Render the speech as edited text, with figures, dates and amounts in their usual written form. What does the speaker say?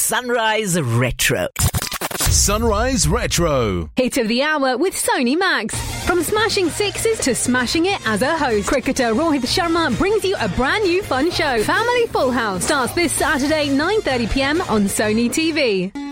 Sunrise Retro. Sunrise Retro. Hit of the hour with Sony Max. From smashing sixes to smashing it as a host, cricketer Rohit Sharma brings you a brand new fun show. Family Full House starts this Saturday 9:30 p.m. on Sony TV.